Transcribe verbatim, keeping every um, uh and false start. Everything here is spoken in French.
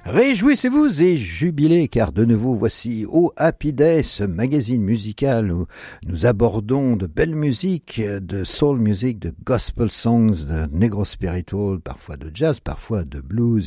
Réjouissez-vous et jubilez car de nouveau voici au Happy Day, ce magazine musical où nous abordons de belles musiques, de soul music, de gospel songs, de negro spiritual, parfois de jazz, parfois de blues